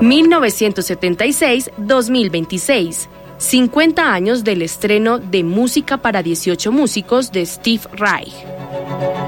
1976-2026, 50 años del estreno de Música para 18 músicos de Steve Reich.